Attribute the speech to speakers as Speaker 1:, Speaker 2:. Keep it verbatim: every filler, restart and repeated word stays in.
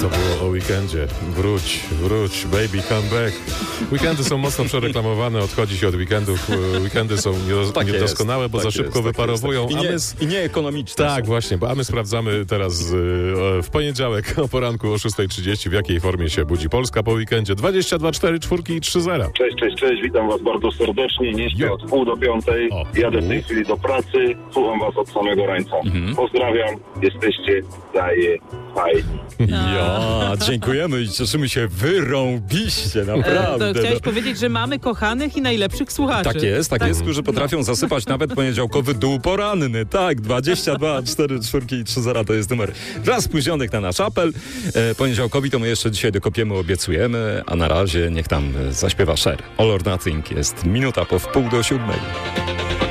Speaker 1: To było o weekendzie. Wróć, wróć, baby, come back. Weekendy są mocno przereklamowane, odchodzi się od weekendów. Weekendy są niedos-
Speaker 2: tak
Speaker 1: niedoskonałe,
Speaker 2: jest,
Speaker 1: bo
Speaker 2: tak
Speaker 1: za szybko
Speaker 2: jest,
Speaker 1: wyparowują.
Speaker 2: Tak jest, tak. I, nie,
Speaker 1: a my z...
Speaker 2: I nieekonomiczne.
Speaker 1: Tak, właśnie, bo a my sprawdzamy teraz y, w poniedziałek o poranku o szósta trzydzieści, w jakiej formie się budzi Polska po weekendzie. dwadzieścia dwa, cztery, czwórki i trzy zera.
Speaker 3: Cześć, cześć, cześć, witam was bardzo serdecznie. Nie śpię
Speaker 1: Jo.
Speaker 3: od pół do piątej.
Speaker 1: O.
Speaker 3: Jadę w tej chwili do pracy. Słucham was od samego rańca.
Speaker 2: Mhm.
Speaker 3: Pozdrawiam, jesteście daje fajni.
Speaker 2: Ja, dziękujemy i cieszymy się wyrąbiście, naprawdę.
Speaker 4: E, to chciałeś
Speaker 2: no.
Speaker 4: powiedzieć, że mamy kochanych i najlepszych słuchaczy.
Speaker 2: Tak jest, tak, jest, którzy potrafią zasypać nawet poniedziałkowy dół poranny. Tak, dwadzieścia dwa, cztery, czwórki i trzy zera to jest numer dla spóźnionych na nasz apel. E, poniedziałkowi to my jeszcze dzisiaj dokopiemy, obiecujemy, a na razie niech tam zaśpiewa Cher. All or Nothing jest minuta po wpół do siódmej.